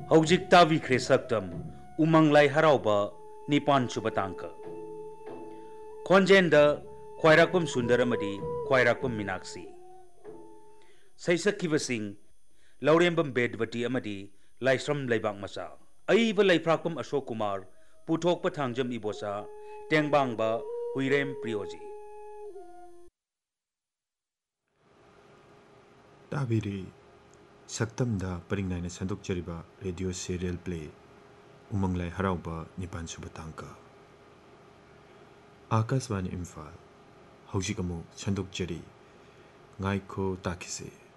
हौजिक ताबिख्रे सक्तम उमंगलाई हराउबा निपान सुबा तांका खोंजेंदा ख्वाइराकुम सुंदर अमदी ख्वाइराकुम मीनाक्षी सैसक्खिबसिंग लौरेंबम बेदवती अमदी लाइस्रम लेबाक मचा अईब लाइफ्राकुम Ashok Kumar पुथोकप थांजम इबोसा टेंगबांगबा Huirem प्रियोजी ताबिरी सक्तमदा परिंगनाइना संदोकचरिबा radio serial play उमंगलाई हराउबा निपान सुबा तांका आकाशवाणी इम्फाल हौजिक अमु संदोकचरी ngaiko takise